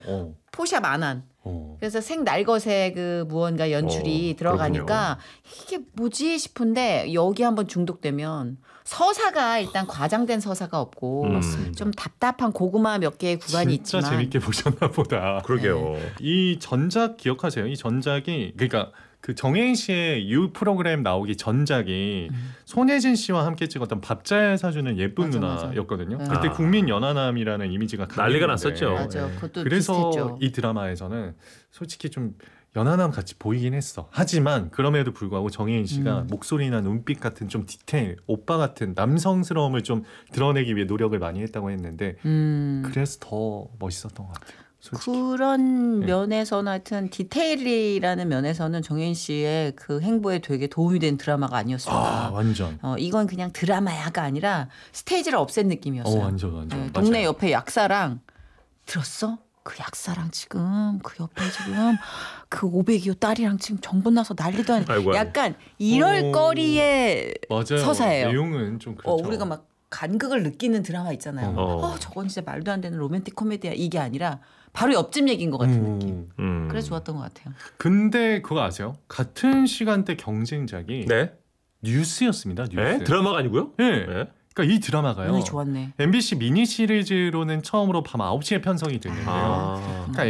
포샵 안 한. 그래서 생날것의 그 무언가 연출이 들어가니까 이게 뭐지 싶은데 여기 한번 중독되면 서사가 일단 과장된 서사가 없고 좀 답답한 고구마 몇 개의 구간이 진짜 있지만 재밌게 보셨나 보다. 그러게요. 네. 이 전작 기억하세요? 이 전작이 그러니까 그 정혜인 씨의 유 프로그램 나오기 전작이 손예진 씨와 함께 찍었던 밥 잘 사주는 예쁜 맞아, 누나였거든요. 맞아. 그때 아. 국민 연하남이라는 이미지가 난리가 강했는데 났었죠. 맞아. 그것도 그래서 비슷했죠. 이 드라마에서는 솔직히 좀 연하남 같이 보이긴 했어. 하지만 그럼에도 불구하고 정혜인 씨가 목소리나 눈빛 같은 좀 디테일, 오빠 같은 남성스러움을 좀 드러내기 위해 노력을 많이 했다고 했는데 그래서 더 멋있었던 것 같아요. 솔직히. 그런 네. 면에서는 하여튼 디테일이라는 면에서는 정혜인 씨의 그 행보에 되게 도움이 된 드라마가 아니었을까. 완전. 이건 그냥 드라마야가 아니라 스테이지를 없앤 느낌이었어요. 완전. 네, 동네 맞아요. 옆에 약사랑 들었어? 그 약사랑 지금 그 옆에 지금 그 500여 딸이랑 지금 정분 나서 난리도 아니고 아이고. 약간 이럴 거리의 맞아요. 서사예요. 내용은 좀 그렇죠. 우리가 막 간극을 느끼는 드라마 있잖아요. 저건 진짜 말도 안 되는 로맨틱 코미디야. 이게 아니라 바로 옆집 얘기인 것 같은 느낌. 그래서 좋았던 것 같아요. 근데 그거 아세요? 같은 시간대 경쟁작이 네? 뉴스였습니다. 뉴스. 네? 드라마가 아니고요? 네. 네. 그러니까 이 드라마가요. 운이 좋았네. MBC 미니 시리즈로는 처음으로 밤 9시에 편성이 됐는데요. 그러니까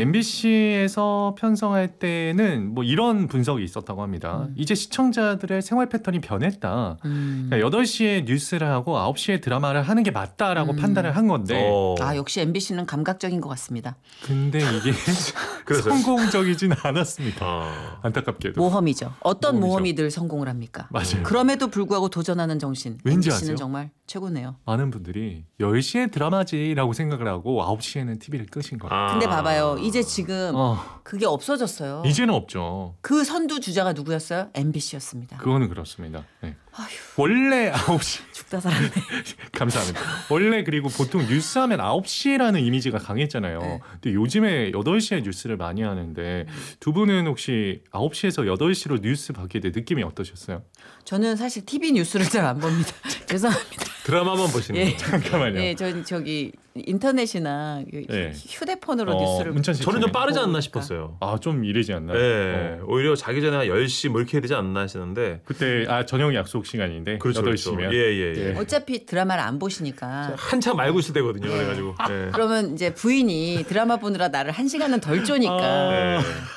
MBC에서 편성할 때는 뭐 이런 분석이 있었다고 합니다. 이제 시청자들의 생활 패턴이 변했다. 그러니까 8시에 뉴스를 하고 9시에 드라마를 하는 게 맞다라고 판단을 한 건데 역시 MBC는 감각적인 것 같습니다. 근데 이게 그래서요? 성공적이진 않았습니다. 안타깝게도. 모험이죠. 어떤 모험이죠. 모험이 늘 성공을 합니까? 맞아요. 그럼에도 불구하고 도전하는 정신. 왠지 MBC는 아세요? 정말 최고네요. 많은 분들이 10시에 드라마지라고 생각을 하고 9시에는 TV를 끄신 거예요. 근데 봐봐요. 이제 지금 어, 그게 없어졌어요. 이제는 없죠. 그 선두 주자가 누구였어요? MBC였습니다. 그거는 그렇습니다. 네. 아휴, 원래 9시 죽다 살았네. 감사합니다. 원래 그리고 보통 뉴스 하면 9시라는 이미지가 강했잖아요. 네. 근데 요즘에 8시에 뉴스를 많이 하는데 두 분은 혹시 9시에서 8시로 뉴스 받게 돼 느낌이 어떠셨어요? 저는 사실 TV 뉴스를 잘 안 봅니다. 죄송합니다. 드라마만 보시는 예. 거예요? 잠깐만요. 예, 저기 인터넷이나 네. 휴대폰으로 뉴스를 문천 씨 저는 좀 중에. 빠르지 않나 보니까. 싶었어요. 좀 이르지 않나요? 네. 오히려 자기 전에 한 10시 뭐 이렇게 해야 되지 않나 하시는데 그때 저녁 약속 시간인데 그렇죠. 8시면 예. 어차피 드라마를 안 보시니까. 한참 알고 있을 때거든요. 그래가지고. 네. 그러면 이제 부인이 드라마 보느라 나를 1시간은 덜 쪼니까. 네.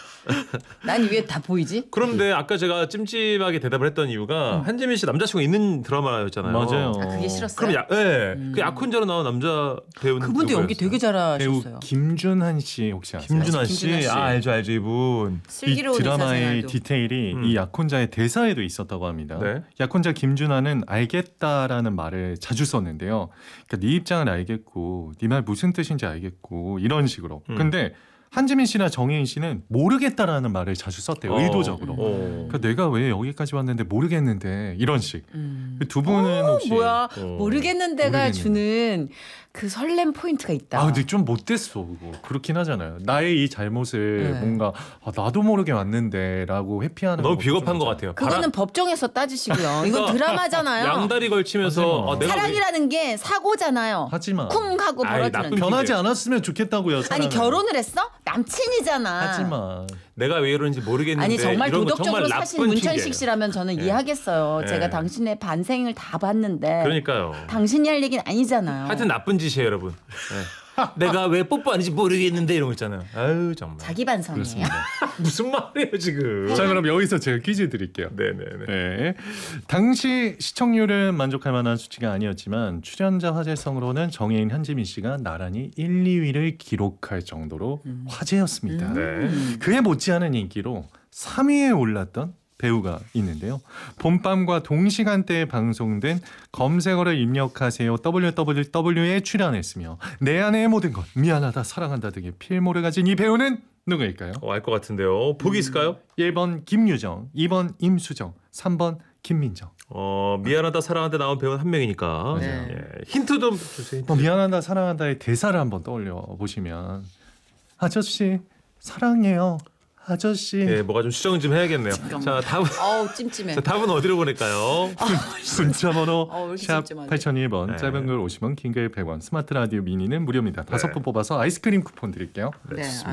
난 위에 다 보이지? 그런데 아까 제가 찜찜하게 대답을 했던 이유가 한지민 씨 남자친구 있는 드라마였잖아요. 맞아요. 그게 싫었어요? 그럼 그 약혼자로 나온 남자 배우는 그분도 연기 누구였어요? 되게 배우 잘하셨어요. 김준한 씨 혹시 아세요? 김준환 김준환 씨. 씨. 알죠 이분. 이 슬기로운 드라마의 의사생활도. 디테일이 이 약혼자의 대사에도 있었다고 합니다. 네. 약혼자 김준하는 알겠다라는 말을 자주 썼는데요. 그러니까 네 입장을 알겠고 네 말 무슨 뜻인지 알겠고 이런 식으로. 근데 한지민 씨나 정혜인 씨는 모르겠다라는 말을 자주 썼대요. 의도적으로. 그러니까 내가 왜 여기까지 왔는데 모르겠는데 이런 식. 두 분은 혹시 뭐야 모르겠는데가 모르겠는데. 주는 그 설렘 포인트가 있다. 근데 좀 못됐어 그거. 그렇긴 하잖아요. 나의 이 잘못을 네. 뭔가 나도 모르게 왔는데라고 회피하는 너무 거 비겁한 것 걱정이잖아요. 같아요. 그거는 법정에서 따지시고요. 이건 드라마잖아요. 양다리 걸치면서 하지마. 내가 사랑이라는 게 사고잖아요. 하지마. 쿵 하고 아이, 벌어지는. 나쁜 변하지 않았으면 좋겠다고요. 아니 사랑은. 결혼을 했어? 남친이잖아. 하지마. 내가 왜 이러는지 모르겠는데 아니 정말 이런 거 도덕적으로 정말 사신 나쁜 문천식 핑계예요. 씨라면 저는 이해하겠어요. 네. 제가 당신의 반생을 다 봤는데 그러니까요. 당신이 할 얘기는 아니잖아요. 하여튼 나쁜 짓이에요, 여러분. 네. 내가 왜 뽀뽀하는지 모르겠는데 이런 거 있잖아요. 아유 정말. 자기 반성이에요. 무슨 말이에요 지금? 자 그럼 여기서 제가 퀴즈 드릴게요. 네네네. 네. 당시 시청률은 만족할 만한 수치가 아니었지만 출연자 화제성으로는 정혜인 한지민 씨가 나란히 1, 2위를 기록할 정도로 화제였습니다. 네. 그에 못지않은 인기로 3위에 올랐던 배우가 있는데요. 봄밤과 동시간대에 방송된 검색어를 입력하세요 www에 출연했으며 내 안의 모든 것 미안하다 사랑한다 등의 필모를 가진 이 배우는 누구일까요? 알 것 같은데요. 보기 있을까요? 1번 김유정, 2번 임수정, 3번 김민정. 미안하다 사랑한다 나온 배우는 한 명이니까. 네. 예. 힌트 좀 주세요. 미안하다 사랑한다의 대사를 한번 떠올려 보시면 아저씨 사랑해요 아저씨. 예, 뭐가 좀 수정 좀 해야겠네요. 자, 답은 찜찜해. 자, 답은 어디로 보낼까요? 문자번호 왜 이렇게 샵 찜찜하지? 8001번 네. 짧은 글 50원 긴 글 100원 스마트 라디오 미니는 무료입니다. 네. 5분 뽑아서 아이스크림 쿠폰 드릴게요. 네.